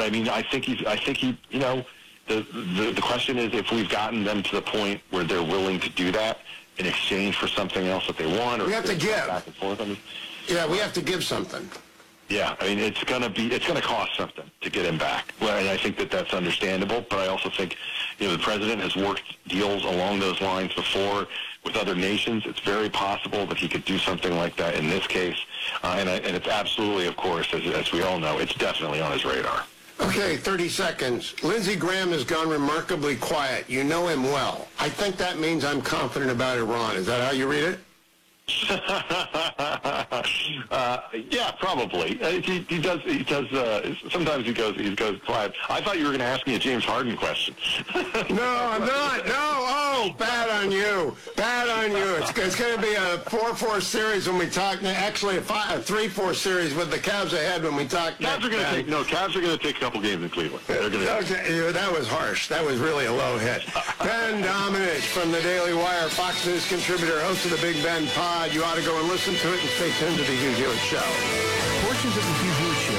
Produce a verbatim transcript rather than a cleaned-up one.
I mean, I think he's. I think he. You know, the, the the question is if we've gotten them to the point where they're willing to do that in exchange for something else that they want, or we have to give back and forth. I mean, yeah, we have to give something. Yeah, I mean, it's gonna be it's gonna cost something to get him back. Well, and I think that that's understandable. But I also think, you know, the president has worked deals along those lines before with other nations. It's very possible that he could do something like that in this case. Uh, and, I, and it's absolutely, of course, as, as we all know, it's definitely on his radar. Okay, thirty seconds. Lindsey Graham has gone remarkably quiet. You know him well. I think that means I'm confident about Iran. Is that how you read it? uh, yeah, probably. Uh, he, he does. He does. Uh, sometimes he goes. He goes quiet. I thought you were going to ask me a James Harden question. No, I'm not. No. Oh, bad on you. Bad on you. It's, it's going to be a four four series when we talk. Actually, a three four series with the Cavs ahead when we talk. Cavs are going to take. No, Cavs are going to take a couple games in Cleveland. They're going to. Okay, yeah, that was harsh. That was really a low hit. Ben Domenech from the Daily Wire, Fox News contributor, host of the Big Ben Pod. You ought to go and listen to it and stay tuned to the Hugh Hewitt Show. Portions of the Hugh Hewitt Show